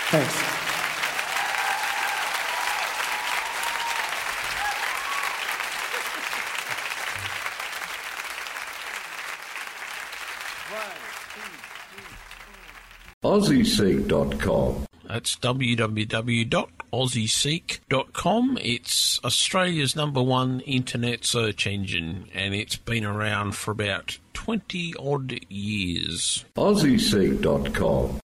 Thanks. AussieSeek.com. That's www.aussieseek.com. It's Australia's #1 internet search engine, and it's been around for about 20-odd years. AussieSeek.com.